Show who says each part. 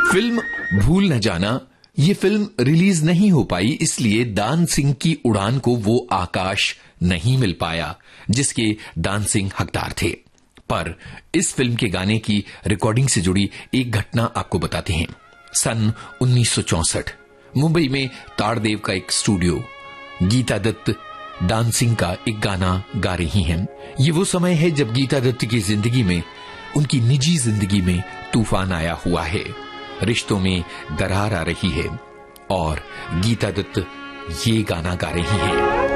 Speaker 1: Film भूल न जाना, ये फिल्म रिलीज नहीं हो पाई, इसलिए दान सिंह की उड़ान को वो आकाश नहीं मिल पाया जिसके दान सिंह हकदार थे। पर इस फिल्म के गाने की रिकॉर्डिंग से जुड़ी एक घटना आपको बताते हैं। सन 1964 मुंबई में ताड़देव का एक स्टूडियो, गीता दत्त दान सिंह का एक गाना गा रही हैं। ये वो समय है जब गीता दत्त की जिंदगी में, उनकी निजी जिंदगी में तूफान आया हुआ है, रिश्तों में दरार आ रही है और गीता दत्त ये गाना गा रही है।